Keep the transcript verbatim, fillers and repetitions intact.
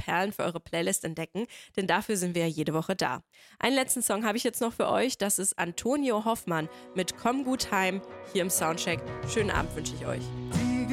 Perlen für eure Playlist entdecken, denn dafür sind wir ja jede Woche da. Einen letzten Song habe ich jetzt noch für euch, das ist Antonio Hoffmann mit Komm gut heim hier im Soundcheck. Schönen Abend wünsche ich euch.